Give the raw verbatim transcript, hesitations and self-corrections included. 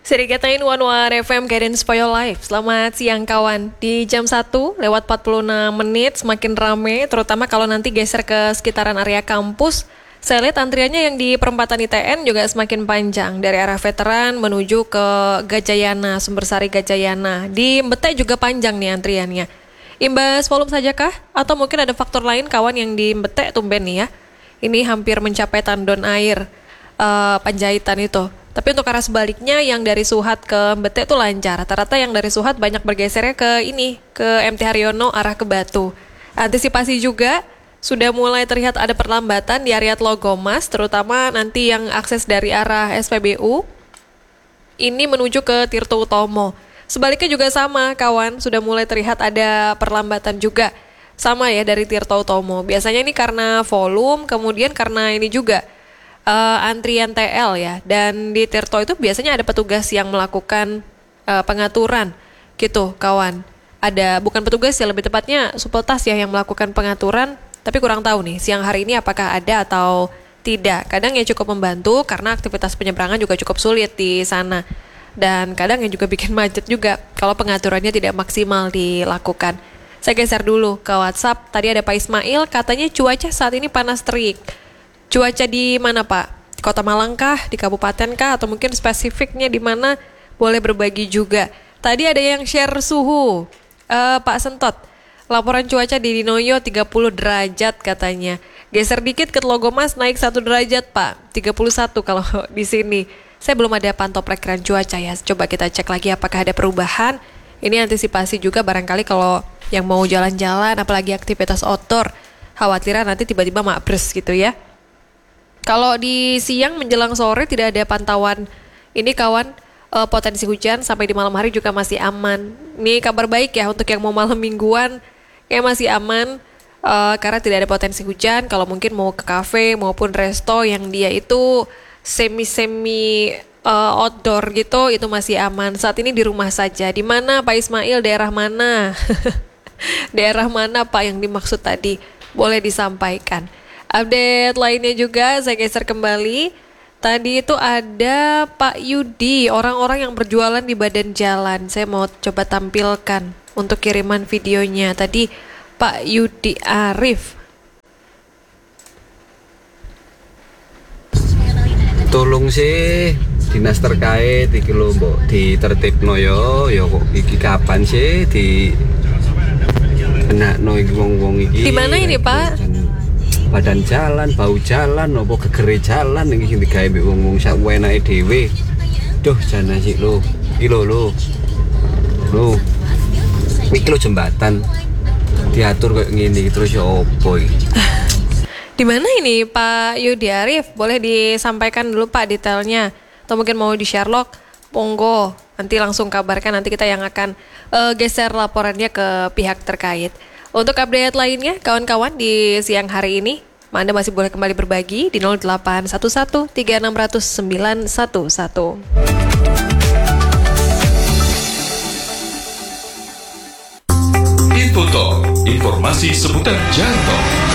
Sirikatain One One F M Guidance for Your Life. Selamat siang kawan. Di jam satu lewat empat puluh enam menit semakin rame, terutama kalau nanti geser ke sekitaran area kampus. Saya lihat antriannya yang di perempatan I T N juga semakin panjang. Dari arah veteran menuju ke Gajayana, Sumbersari Gajayana. Di Mbete juga panjang nih antriannya. Imbas volume sajakah? Atau mungkin ada faktor lain kawan yang di Mbete tumben nih ya. Ini hampir mencapai tandon air uh, Panjaitan itu. Tapi untuk arah sebaliknya yang dari Suhat ke Mbete itu lancar. Rata-rata yang dari Suhat banyak bergesernya ke ini, ke M T Haryono arah ke Batu. Antisipasi juga sudah mulai terlihat ada perlambatan di area Tlogomas, terutama nanti yang akses dari arah S P B U ini menuju ke Tirto Utomo. Sebaliknya juga sama kawan, sudah mulai terlihat ada perlambatan juga. Sama ya dari Tirto Utomo. Biasanya ini karena volume, kemudian karena ini juga Uh, antrian T L ya, dan di Tirto itu biasanya ada petugas yang melakukan uh, pengaturan gitu kawan. Ada, bukan petugas ya, lebih tepatnya supeltas ya yang melakukan pengaturan, tapi kurang tahu nih siang hari ini apakah ada atau tidak. Kadang ya cukup membantu karena aktivitas penyeberangan juga cukup sulit di sana, dan kadang yang juga bikin macet juga kalau pengaturannya tidak maksimal dilakukan. Saya geser dulu ke WhatsApp. Tadi ada Pak Ismail, katanya cuaca saat ini panas terik. Cuaca di mana Pak? Kota Malang kah? Di kabupaten kah? Atau mungkin spesifiknya di mana? Boleh berbagi juga. Tadi ada yang share suhu. Uh, Pak Sentot, laporan cuaca di Dinoyo tiga puluh derajat katanya. Geser dikit ke Tlogomas naik satu derajat Pak. tiga puluh satu kalau di sini. Saya belum ada pantau perakiraan cuaca ya. Coba kita cek lagi apakah ada perubahan. Ini antisipasi juga barangkali kalau yang mau jalan-jalan apalagi aktivitas outdoor. Khawatiran nanti tiba-tiba makbres gitu ya. Kalau di siang menjelang sore tidak ada pantauan ini kawan, uh, potensi hujan sampai di malam hari juga masih aman. Ini kabar baik ya untuk yang mau malam mingguan, kayak masih aman uh, karena tidak ada potensi hujan. Kalau mungkin mau ke kafe maupun resto yang dia itu semi-semi uh, outdoor gitu, itu masih aman. Saat ini di rumah saja. Di mana Pak Ismail, daerah mana? Daerah mana Pak yang dimaksud tadi? Boleh disampaikan. Update lainnya juga saya geser kembali. Tadi itu ada Pak Yudi, orang-orang yang berjualan di badan jalan. Saya mau coba tampilkan untuk kiriman videonya. Tadi Pak Yudi Arif. Tolong sih dinas terkait iki lho mbok ditertibno yo, yo kok iki kapan sih di enakno iki wong-wong iki. Di mana ini, Pak? Badan jalan, bau jalan, apa gegere jalan iki sing digawe mbek wong-wong sak enake dhewe. Duh, jane sik lho. Iki lho lho. Lho. Iki lho jembatan. Diatur kayak ngene terus ya opo iki. Di mana ini Pak Yudi Arif? Boleh disampaikan dulu Pak detailnya. Atau mungkin mau di Sherlock? Monggo. Nanti langsung kabarkan, nanti kita yang akan uh, geser laporannya ke pihak terkait. Untuk update lainnya, kawan-kawan di siang hari ini, Anda masih boleh kembali berbagi di nol delapan satu satu tiga enam nol nol sembilan satu satu. Info Talk, informasi seputar jalan tol.